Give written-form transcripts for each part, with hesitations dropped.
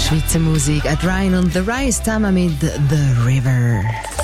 Schweizer Musik, Ed Ryan und The Rise zusammen mit The River.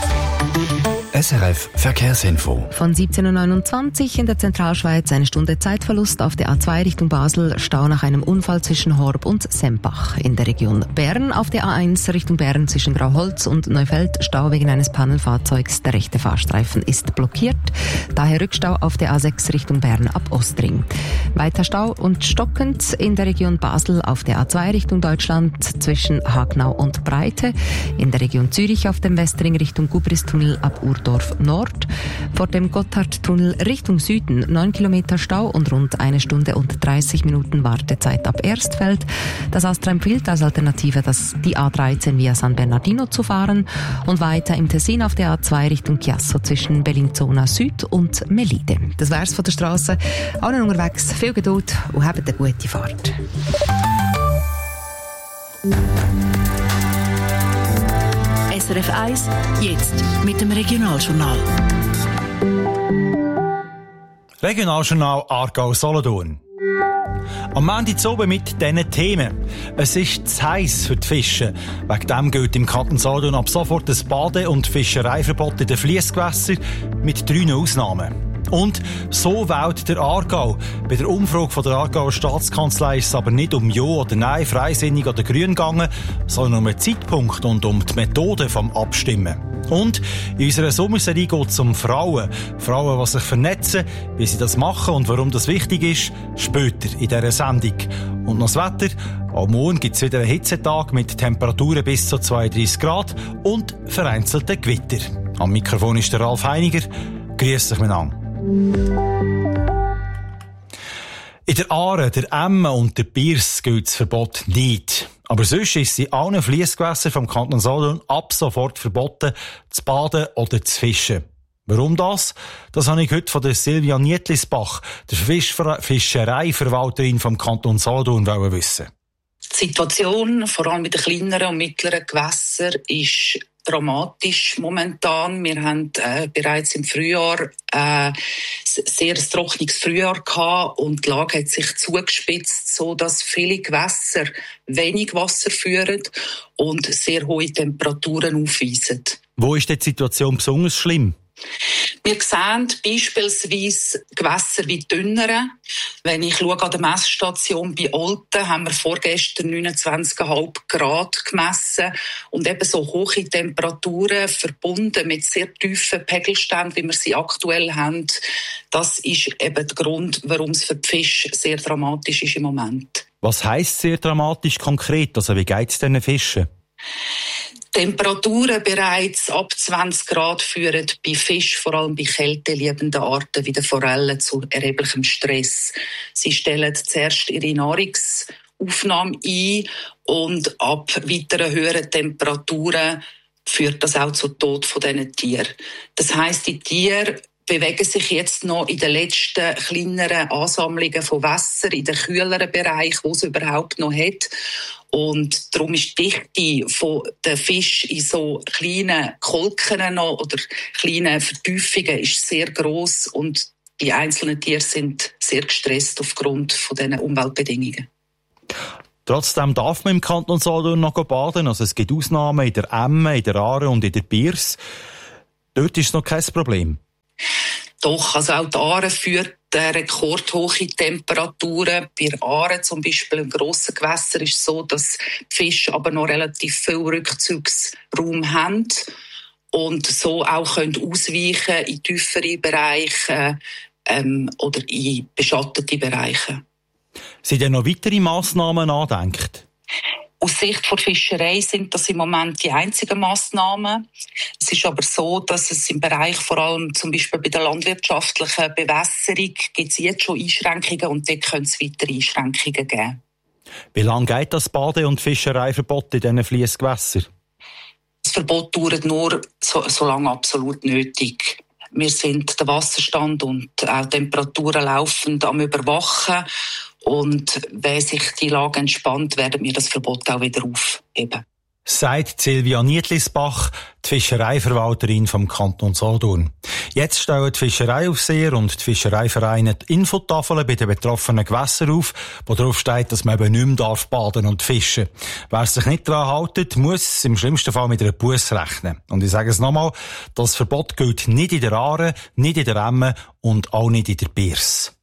SRF Verkehrsinfo. Von 17.29 Uhr in der Zentralschweiz eine Stunde Zeitverlust auf der A2 Richtung Basel, Stau nach einem Unfall zwischen Horb und Sempach. In der Region Bern auf der A1 Richtung Bern zwischen Grauholz und Neufeld, Stau wegen eines Pannenfahrzeugs. Der rechte Fahrstreifen ist blockiert. Daher Rückstau auf der A6 Richtung Bern ab Ostring. Weiter Stau und stockend in der Region Basel auf der A2 Richtung Deutschland zwischen Hagnau und Breite. In der Region Zürich auf dem Westring Richtung Gubristunnel ab Urdorf Nord. Vor dem Gotthardtunnel Richtung Süden 9 Kilometer Stau und rund 1 Stunde und 30 Minuten Wartezeit ab Erstfeld. Das AStA empfiehlt als Alternative, die A13 via San Bernardino zu fahren und weiter im Tessin auf der A2 Richtung Chiasso zwischen Bellinzona Süd und Melide. Das wär's von der Strasse. Allen unterwegs viel Geduld und habt eine gute Fahrt. SRF 1, jetzt mit dem Regionaljournal. Regionaljournal Aargau-Solothurn. Am Montag oben mit diesen Themen. Es ist zu heiss für die Fische. Wegen dem gilt im Kanton Solothurn ab sofort ein Bade- und Fischereiverbot in den Fliessgewässern mit 3 Ausnahmen. Und so wählt der Aargau. Bei der Umfrage von der Aargauer Staatskanzlei ist es aber nicht um Ja oder Nein, freisinnig oder grün gegangen, sondern um den Zeitpunkt und um die Methode vom Abstimmen. Und in unserer Sommerserie geht es um Frauen. Frauen, die sich vernetzen, wie sie das machen und warum das wichtig ist, später in dieser Sendung. Und noch das Wetter. Am Morgen gibt es wieder einen Hitzetag mit Temperaturen bis zu 32 Grad und vereinzelte Gewitter. Am Mikrofon ist der Ralf Heiniger. Grüß dich miteinander. In der Aare, der Emme und der Biers gilt das Verbot nicht. Aber sonst ist es in allen Fliessgewässern vom Kanton Solothurn ab sofort verboten, zu baden oder zu fischen. Warum das? Das habe ich heute von der Silvia Nietlisbach, der Fischereiverwalterin vom Kanton Solothurn, wissen. Die Situation, vor allem mit den kleineren und mittleren Gewässern, ist dramatisch momentan. Wir haben bereits im Frühjahr sehr ein trockenes Frühjahr gehabt und die Lage hat sich zugespitzt, so dass viele Gewässer wenig Wasser führen und sehr hohe Temperaturen aufweisen. Wo ist die Situation besonders schlimm? Wir sehen beispielsweise Gewässer wie Dünnere. Wenn ich schaue an der Messstation bei Olten, haben wir vorgestern 29,5 Grad gemessen. Und eben so hohe Temperaturen verbunden mit sehr tiefen Pegelständen, wie wir sie aktuell haben, das ist eben der Grund, warum es für die Fische sehr dramatisch ist im Moment. Was heisst sehr dramatisch konkret? Also wie geht es diesen Fischen? Temperaturen bereits ab 20 Grad führen bei Fisch, vor allem bei kälteliebenden Arten wie den Forellen, zu erheblichem Stress. Sie stellen zuerst ihre Nahrungsaufnahme ein und ab weiteren höheren Temperaturen führt das auch zum Tod von diesen Tieren. Das heisst, die Tiere bewegen sich jetzt noch in den letzten kleineren Ansammlungen von Wasser, in den kühleren Bereich, wo es überhaupt noch hat. Und darum ist die Dichte von den Fischen in so kleinen Kolken noch oder kleinen Vertiefungen ist sehr gross und die einzelnen Tiere sind sehr gestresst aufgrund von diesen Umweltbedingungen. Trotzdem darf man im Kanton Solothurn noch baden. Also es gibt Ausnahmen in der Emme, in der Aare und in der Biers. Dort ist noch kein Problem. Doch, also auch die Aare führt rekordhohe Temperaturen. Bei Aare zum Beispiel im grossen Gewässer ist es so, dass die Fische aber noch relativ viel Rückzugsraum haben und so auch können ausweichen in tiefere Bereiche oder in beschattete Bereiche. Sind denn noch weitere Massnahmen angedenkt? Aus Sicht der Fischerei sind das im Moment die einzigen Massnahmen. Es ist aber so, dass es im Bereich vor allem zum Beispiel bei der landwirtschaftlichen Bewässerung gibt es jetzt schon Einschränkungen und dort können es weitere Einschränkungen geben. Wie lange geht das Bade- und Fischereiverbot in diesen Fliessgewässern? Das Verbot dauert nur so lange absolut nötig. Wir sind den Wasserstand und auch Temperaturen laufend am Überwachen. Und wenn sich die Lage entspannt, werden wir das Verbot auch wieder aufheben. sagt Silvia Nietlisbach, die Fischereiverwalterin vom Kanton Solothurn. Jetzt stellen die Fischereiaufseher und die Fischereivereine die Infotafeln bei den betroffenen Gewässern auf, wo drauf steht, dass man eben nicht mehr baden und fischen darf. Wer sich nicht daran hält, muss im schlimmsten Fall mit einer Busse rechnen. Und ich sage es nochmal, das Verbot gilt nicht in der Aare, nicht in der Emme und auch nicht in der Biers.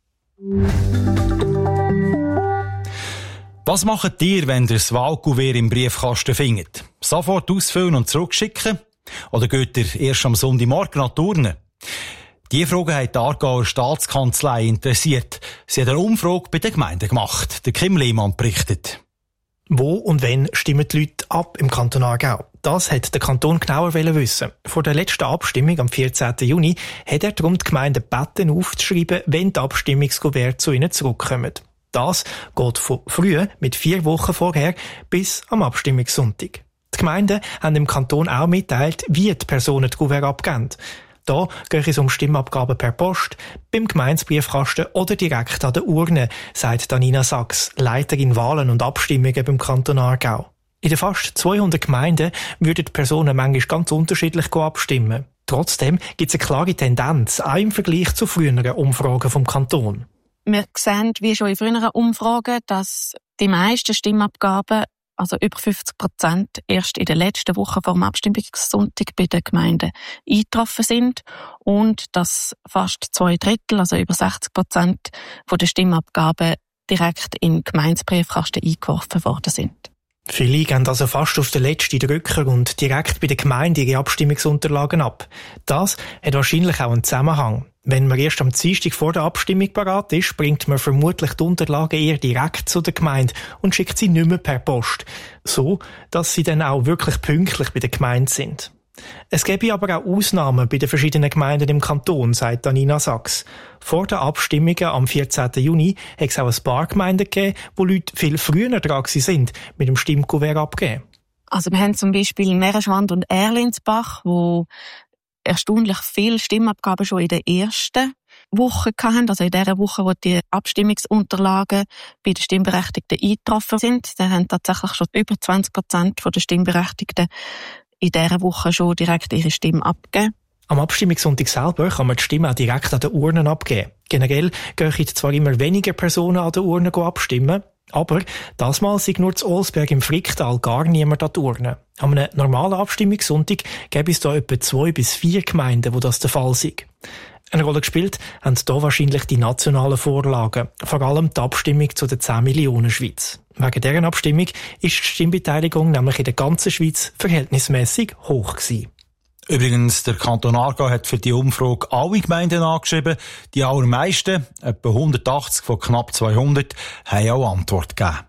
Was macht ihr, wenn ihr das Wahlkuvert im Briefkasten findet? Sofort ausfüllen und zurückschicken? Oder geht ihr erst am Sonntagmorgen nach Turnen? Diese Frage hat die Aargauer Staatskanzlei interessiert. Sie hat eine Umfrage bei den Gemeinden gemacht. Der Kim Lehmann berichtet. Wo und wann stimmen die Leute ab im Kanton Aargau? Das hat der Kanton genauer wissen. Vor der letzten Abstimmung am 14. Juni hat er darum die Gemeinden gebeten, aufzuschreiben, wenn die Abstimmungskuverte zu ihnen zurückkommen. Das geht von früh mit 4 Wochen vorher bis am Abstimmungssonntag. Die Gemeinden haben im Kanton auch mitteilt, wie die Personen die Kuverte abgeben. Da geht es um Stimmabgaben per Post, beim Gemeindebriefkasten oder direkt an der Urne, sagt Danina Sachs, Leiterin Wahlen und Abstimmungen beim Kanton Aargau. In den fast 200 Gemeinden würden die Personen manchmal ganz unterschiedlich abstimmen. Trotzdem gibt es eine klare Tendenz, auch im Vergleich zu früheren Umfragen vom Kanton. Wir sehen, wie schon in früheren Umfragen, dass die meisten Stimmabgaben, also über 50%, erst in der letzten Woche vor dem Abstimmungssonntag bei den Gemeinden eingetroffen sind und dass fast 2/3, also über 60% von den Stimmabgaben direkt in den Gemeindebriefkasten eingeworfen worden sind. Viele geben also fast auf den letzten Drücker und direkt bei der Gemeinde ihre Abstimmungsunterlagen ab. Das hat wahrscheinlich auch einen Zusammenhang. Wenn man erst am Dienstag vor der Abstimmung parat ist, bringt man vermutlich die Unterlagen eher direkt zu der Gemeinde und schickt sie nicht mehr per Post. So, dass sie dann auch wirklich pünktlich bei der Gemeinde sind. Es gäbe aber auch Ausnahmen bei den verschiedenen Gemeinden im Kanton, sagt Danina Sachs. Vor den Abstimmungen am 14. Juni hat es auch ein paar Gemeinden gegeben, wo Leute viel früher dran sind, mit dem Stimmkuvert abgeben. Also wir haben zum Beispiel Meerenschwand und Erlinsbach, wo erstaunlich viele Stimmabgaben schon in der ersten Woche hatten, also in der Woche, wo die Abstimmungsunterlagen bei den Stimmberechtigten eingetroffen sind. Da haben tatsächlich schon über 20% der Stimmberechtigten in dieser Woche schon direkt ihre Stimme abgeben. Am Abstimmungssonntag selber kann man die Stimme auch direkt an den Urnen abgeben. Generell gehen zwar immer weniger Personen an den Urnen abstimmen, aber das Mal sei nur zu Olsberg im Fricktal gar niemand an die Urne. An einem normalen Abstimmungssonntag gäbe es da etwa 2 bis 4 Gemeinden, wo das der Fall sei. Eine Rolle gespielt haben hier wahrscheinlich die nationalen Vorlagen, vor allem die Abstimmung zu der 10 Millionen Schweiz. Wegen deren Abstimmung ist die Stimmbeteiligung nämlich in der ganzen Schweiz verhältnismäßig hoch gewesen. Übrigens, der Kanton Aargau hat für die Umfrage alle Gemeinden angeschrieben. Die allermeisten, etwa 180 von knapp 200, haben auch Antwort gegeben.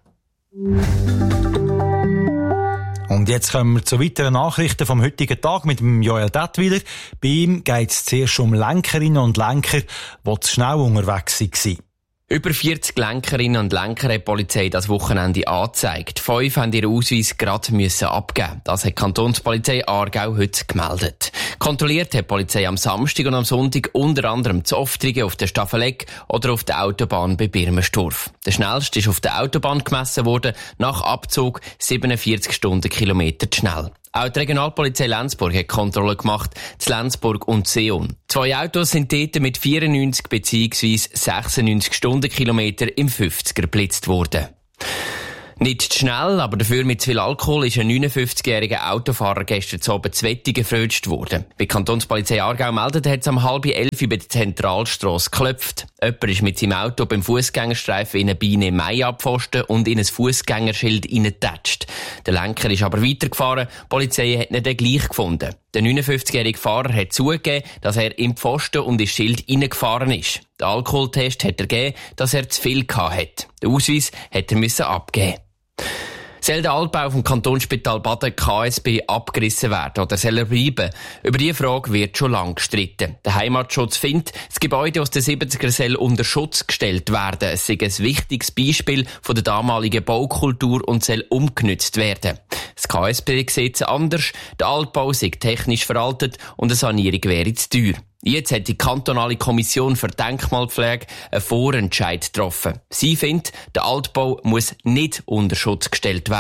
Und jetzt kommen wir zu weiteren Nachrichten vom heutigen Tag mit dem Joel Dettwiler. Bei ihm geht es zuerst um Lenkerinnen und Lenker, die zu schnell unterwegs waren. Über 40 Lenkerinnen und Lenker hat die Polizei das Wochenende angezeigt. 5 haben ihren Ausweis gerade abgeben. Das hat die Kantonspolizei Aargau heute gemeldet. Kontrolliert hat die Polizei am Samstag und am Sonntag unter anderem zu Oftringen auf der Staffelegg oder auf der Autobahn bei Birmenstorf. Der schnellste ist auf der Autobahn gemessen worden, nach Abzug 47 Stundenkilometer schnell. Auch die Regionalpolizei Lenzburg hat Kontrollen gemacht, zu Lenzburg und Seeon. 2 Autos sind dort mit 94 bzw. 96 Stundenkilometer im 50er geblitzt worden. Nicht zu schnell, aber dafür mit zu viel Alkohol ist ein 59-jähriger Autofahrer gestern zu Abend zu Wetti gefrötscht worden. Bei Kantonspolizei Aargau meldet, hat es um 10:30 bei der Zentralstrasse geklopft. Jemand ist mit seinem Auto beim Fußgängerstreifen in eine Biene Mai-Abpfosten und in ein Fußgängerschild hineingetatscht. Der Lenker ist aber weitergefahren. Die Polizei hat ihn dann gleich gefunden. Der 59-jährige Fahrer hat zugegeben, dass er im Pfosten und ins Schild hineingefahren ist. Der Alkoholtest hat ergeben, dass er zu viel hatte. Den Ausweis hat er abgeben. Soll der Altbau vom Kantonsspital Baden KSB abgerissen werden oder soll er bleiben? Über diese Frage wird schon lange gestritten. Der Heimatschutz findet, das Gebäude aus den 70er soll unter Schutz gestellt werden. Es sei ein wichtiges Beispiel von der damaligen Baukultur und soll umgenutzt werden. Das KSB sieht es anders. Der Altbau sei technisch veraltet und eine Sanierung wäre zu teuer. Jetzt hat die kantonale Kommission für Denkmalpflege einen Vorentscheid getroffen. Sie findet, der Altbau muss nicht unter Schutz gestellt werden.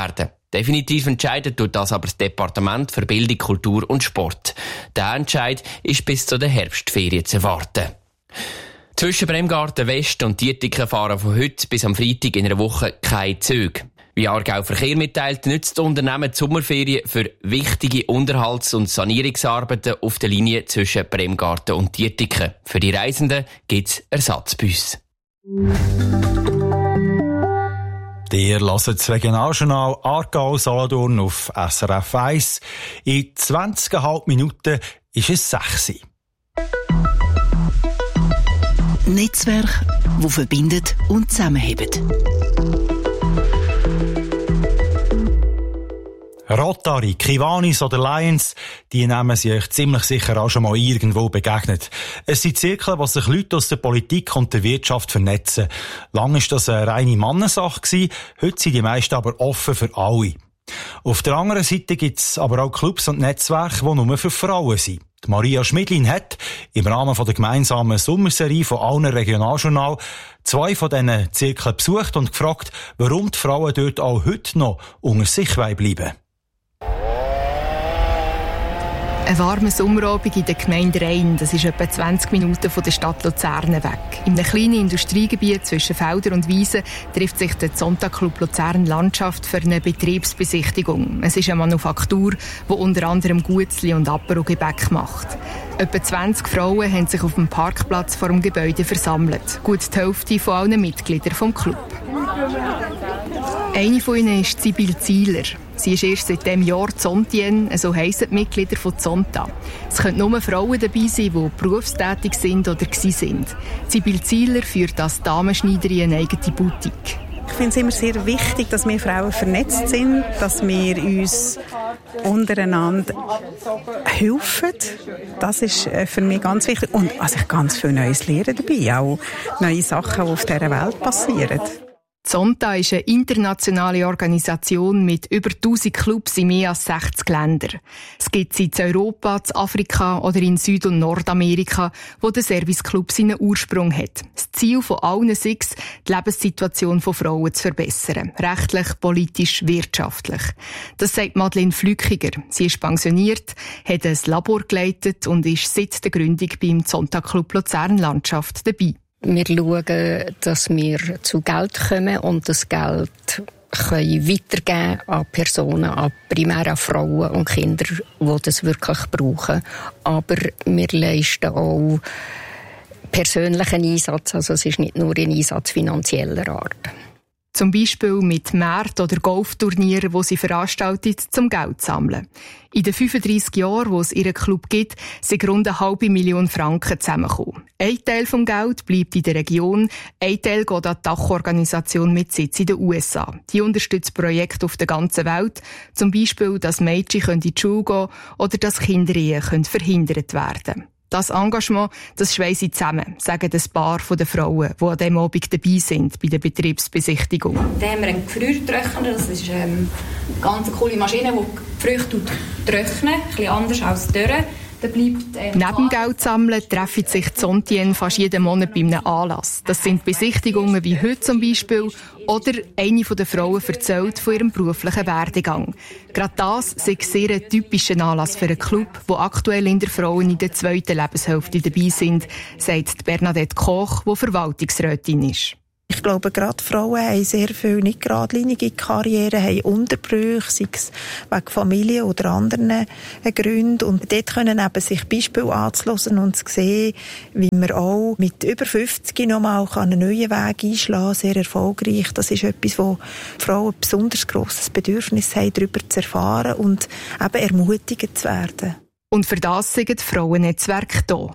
Definitiv entscheiden tut das aber das Departement für Bildung, Kultur und Sport. Der Entscheid ist bis zu den Herbstferien zu erwarten. Zwischen Bremgarten West und Dietikon fahren von heute bis am Freitag in einer Woche keine Züge. Wie Aargau Verkehr mitteilt, nützt das Unternehmen die Sommerferien für wichtige Unterhalts- und Sanierungsarbeiten auf der Linie zwischen Bremgarten und Dietikon. Für die Reisenden gibt es Ersatzbus. Ihr hört das Regionaljournal Aargau-Solothurn auf SRF 1. In 20,5 Minuten ist es 6 Uhr. Netzwerk, das verbindet und zusammenhält. Rotary, Kiwanis oder Lions, die nehmen sie euch ziemlich sicher auch schon mal irgendwo begegnet. Es sind Zirkel, wo sich Leute aus der Politik und der Wirtschaft vernetzen. Lange war das eine reine Mannensache gewesen, heute sind die meisten aber offen für alle. Auf der anderen Seite gibt es aber auch Clubs und Netzwerke, die nur für Frauen sind. Die Maria Schmidlin hat im Rahmen der gemeinsamen Sommerserie von allen Regionaljournal 2 von diesen Zirkeln besucht und gefragt, warum die Frauen dort auch heute noch unter sich bleiben wollen. Ein warmer Sommerabend in der Gemeinde Rhein, das ist etwa 20 Minuten von der Stadt Luzern weg. In einem kleinen Industriegebiet zwischen Feldern und Wiesen trifft sich der Zonta-Club Luzern Landschaft für eine Betriebsbesichtigung. Es ist eine Manufaktur, die unter anderem Gutzli und Apero-Gebäck macht. Etwa 20 Frauen haben sich auf dem Parkplatz vor dem Gebäude versammelt. Gut die Hälfte von allen Mitgliedern des Club. Eine von ihnen ist Sibyl Zieler. Sie ist erst seit diesem Jahr Zontien, so heissen die Mitglieder von Zonta. Es können nur Frauen dabei sein, die berufstätig sind oder waren. Sibyl Zieler führt als Damenschneiderin eine eigene Boutique. Ich finde es immer sehr wichtig, dass wir Frauen vernetzt sind, dass wir uns untereinander helfen. Das ist für mich ganz wichtig. Und also ich ganz viel Neues lernen dabei, auch neue Sachen, die auf dieser Welt passieren. Zonta ist eine internationale Organisation mit über 1000 Clubs in mehr als 60 Ländern. Es gibt sie in Europa, in Afrika oder in Süd- und Nordamerika, wo der Serviceclub seinen Ursprung hat. Das Ziel von allen ist, die Lebenssituation von Frauen zu verbessern. Rechtlich, politisch, wirtschaftlich. Das sagt Madeleine Flückiger. Sie ist pensioniert, hat ein Labor geleitet und ist seit der Gründung beim Zonta-Club Luzern Landschaft dabei. Wir schauen, dass wir zu Geld kommen und das Geld können weitergeben an Personen, primär an Frauen und Kinder, die das wirklich brauchen. Aber wir leisten auch persönlichen Einsatz, also es ist nicht nur ein Einsatz finanzieller Art. Zum Beispiel mit Märkten oder Golfturnieren, die sie veranstaltet, zum Geld zu sammeln. In den 35 Jahren, wo es ihren Club gibt, sind rund 500.000 Franken zusammengekommen. Ein Teil des Geldes bleibt in der Region, ein Teil geht an die Dachorganisation mit Sitz in den USA. Die unterstützt Projekte auf der ganzen Welt, zum Beispiel, dass Mädchen in die Schule gehen oder dass Kinderehen verhindert werden können. Das Engagement, das schweissen zusammen, sagen ein paar der Frauen, die an diesem Abend dabei sind bei der Betriebsbesichtigung. Dann haben wir einen Gefriertrockner, das ist eine ganz coole Maschine, die die Früchte trocknet, ein bisschen anders als dürren. Neben Geld sammeln treffen sich die Zontien fast jeden Monat bei einem Anlass. Das sind Besichtigungen wie heute zum Beispiel. Oder eine der Frauen erzählt von ihrem beruflichen Werdegang. Gerade das ist ein sehr typischer Anlass für einen Club, wo aktuell in der Frauen in der 2. Lebenshälfte dabei sind, sagt Bernadette Koch, die Verwaltungsrätin ist. Ich glaube, gerade Frauen haben sehr viel nicht geradlinige Karrieren, haben Unterbrüche, sei es wegen Familie oder anderen Gründen. Und dort können eben sich Beispiele anzuhören und zu sehen, wie man auch mit über 50 nochmal einen neuen Weg einschlagen kann, sehr erfolgreich. Das ist etwas, wo Frauen ein besonders grosses Bedürfnis haben, darüber zu erfahren und eben ermutigt zu werden. Und für das sind die Frauennetzwerke da.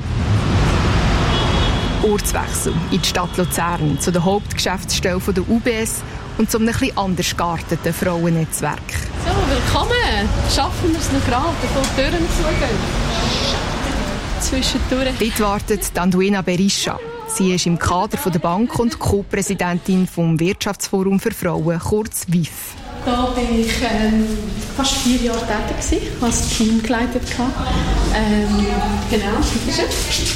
Ortswechsel in die Stadt Luzern, zu der Hauptgeschäftsstelle der UBS und zu einem etwas anders gearteten Frauennetzwerk. So, willkommen! Schaffen wir es noch gerade, bevor die Türen zugehen? Zwischendurch. Dort wartet Anduena Berisha. Sie ist im Kader der Bank und Co-Präsidentin vom Wirtschaftsforum für Frauen, kurz WIF. Da bin ich fast 4 Jahre tätig, als Teamgeleitet. Genau,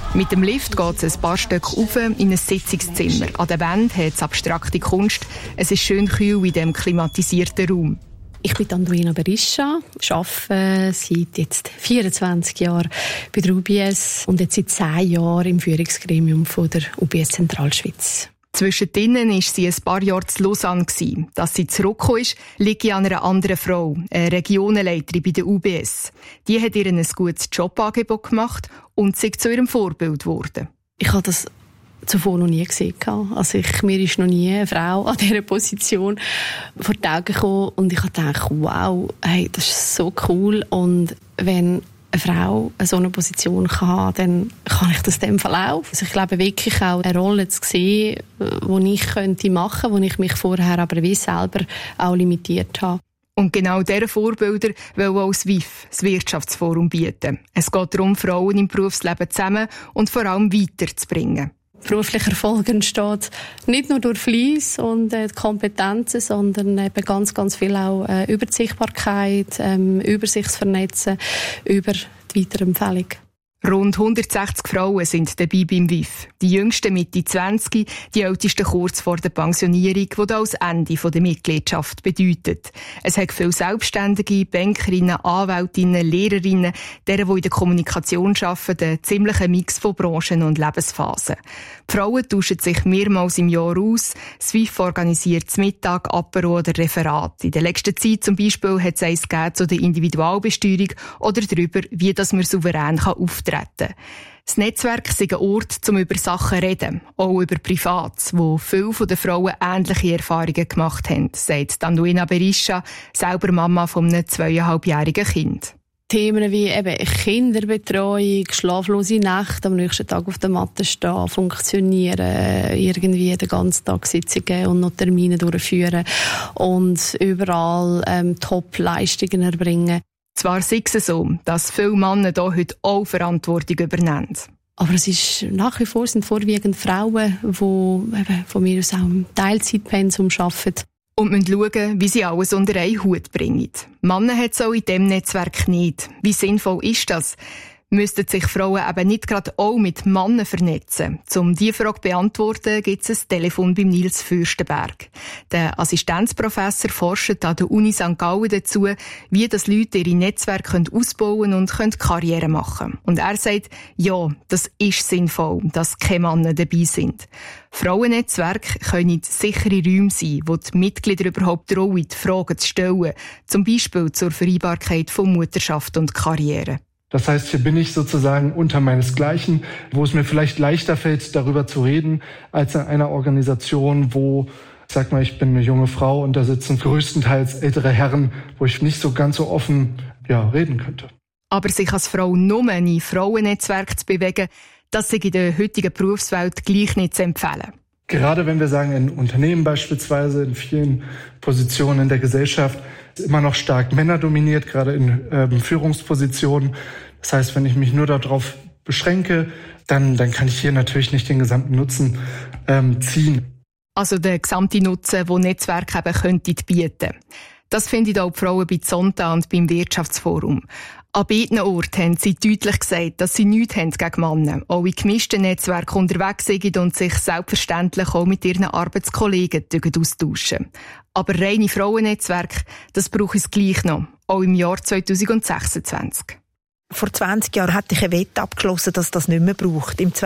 Mit dem Lift geht es ein paar Stück rauf in ein Sitzungszimmer. An der Wand hat es abstrakte Kunst. Es ist schön kühl in diesem klimatisierten Raum. Ich bin Anduina Berisha, arbeite seit jetzt 24 Jahren bei der UBS und jetzt seit 10 Jahren im Führungsgremium von der UBS Zentralschweiz. Zwischendrin war sie ein paar Jahre zu Lausanne. Dass sie zurückgekommen ist, liegt an einer anderen Frau, eine Regionenleiterin bei der UBS. Die hat ihr ein gutes Jobangebot gemacht und sie ist zu ihrem Vorbild geworden. Ich habe das zuvor noch nie gesehen. Also mir ist noch nie eine Frau an dieser Position vor die Augen gekommen und ich habe gedacht, wow, hey, das ist so cool und wenn eine Frau so eine Position kann, dann kann ich das in dem Fall auch. Also ich glaube wirklich auch eine Rolle zu sehen, die ich machen könnte, wo ich mich vorher aber wie selber auch limitiert habe. Und genau diese Vorbilder will auch das WIF, das Wirtschaftsforum, bieten. Es geht darum, Frauen im Berufsleben zusammen und vor allem weiterzubringen. Beruflicher Erfolg entsteht nicht nur durch Fleiss und Kompetenzen, sondern eben ganz, ganz viel auch über die Sichtbarkeit, über sich zu vernetzen, über die Weiterempfehlung. Rund 160 Frauen sind dabei beim WIF. Die jüngsten Mitte 20, die ältesten kurz vor der Pensionierung, die das Ende der Mitgliedschaft bedeutet. Es hat viele Selbstständige, Bankerinnen, Anwältinnen, Lehrerinnen, deren, die in der Kommunikation arbeiten, einen ziemlichen Mix von Branchen und Lebensphasen. Die Frauen tauschen sich mehrmals im Jahr aus. Das WIF organisiert das Mittag, Apero oder Referat. In der letzten Zeit zum Beispiel hat es eins gegeben zu der Individualbesteuerung oder darüber, wie das man souverän auftreten kann. Das Netzwerk ist ein Ort, um über Sachen zu reden, auch über Privates, wo viele von den Frauen ähnliche Erfahrungen gemacht haben, sagt Anduina Berisha, selber Mama von einem 2,5-jährigen Kind. Themen wie eben Kinderbetreuung, schlaflose Nächte, am nächsten Tag auf der Matte stehen, funktionieren, irgendwie den ganzen Tag Sitzungen und noch Termine durchführen und überall Top-Leistungen erbringen. Zwar sei es so, dass viele Männer hier heute auch Verantwortung übernehmen. Aber es ist nach wie vor sind vorwiegend Frauen, die eben von mir aus auch im Teilzeitpensum arbeiten. Und müssen schauen, wie sie alles unter einen Hut bringen. Männer hat es auch in diesem Netzwerk nicht. Wie sinnvoll ist das? Müssten sich Frauen eben nicht gerade auch mit Männern vernetzen? Um diese Frage zu beantworten, gibt es ein Telefon beim Nils Fürstenberg. Der Assistenzprofessor forscht an der Uni St. Gallen dazu, wie das Leute ihre Netzwerke ausbauen und Karriere machen können. Und er sagt, ja, das ist sinnvoll, dass keine Männer dabei sind. Frauennetzwerke können sichere Räume sein, wo die Mitglieder überhaupt trauen, Fragen zu stellen, zum Beispiel zur Vereinbarkeit von Mutterschaft und Karriere. Das heißt, hier bin ich sozusagen unter meinesgleichen, wo es mir vielleicht leichter fällt, darüber zu reden, als in einer Organisation, wo, sag mal, ich bin eine junge Frau und da sitzen größtenteils ältere Herren, wo ich nicht so ganz so offen reden könnte. Aber sich als Frau nur in Frauennetzwerk zu bewegen, das ist in der heutigen Berufswelt gleich nicht zu empfehlen. Gerade wenn wir sagen, in Unternehmen beispielsweise, in vielen Positionen in der Gesellschaft, ist immer noch stark männerdominiert, gerade in Führungspositionen. Das heißt, wenn ich mich nur darauf beschränke, dann kann ich hier natürlich nicht den gesamten Nutzen ziehen. Also der gesamte Nutzen, den Netzwerke eben könnten bieten. Das finden auch die Frauen bei Zonta und beim Wirtschaftsforum. An beiden Orten haben sie deutlich gesagt, dass sie nichts haben gegen Männer, auch in gemischten Netzwerken unterwegs sind und sich selbstverständlich auch mit ihren Arbeitskollegen austauschen. Aber reine Frauennetzwerke, das braucht es gleich noch, auch im Jahr 2026. Vor 20 Jahren hätte ich eine Wette abgeschlossen, dass das nicht mehr braucht, im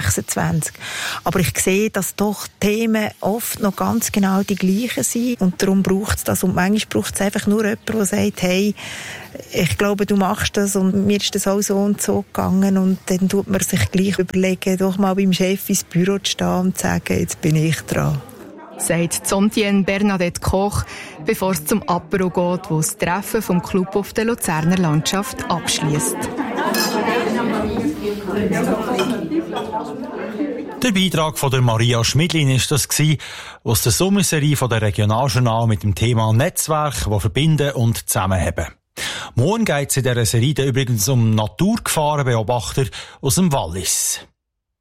2026. Aber ich sehe, dass doch Themen oft noch ganz genau die gleichen sind. Und darum braucht es das. Und manchmal braucht es einfach nur jemanden, der sagt, hey, ich glaube, du machst das und mir ist das auch so und so gegangen. Und dann tut man sich gleich überlegen, doch mal beim Chef ins Büro zu stehen und zu sagen, jetzt bin ich dran. Sagt Zontienne Bernadette Koch, bevor es zum Apero geht, wo das Treffen vom Club auf der Luzerner Landschaft abschließt. Der Beitrag von der Maria Schmidlin war das, aus der Sommerserie von der Regionaljournal mit dem Thema Netzwerk, das verbinden und zusammenheben. Morgen geht es in dieser Serie übrigens um Naturgefahrenbeobachter aus dem Wallis.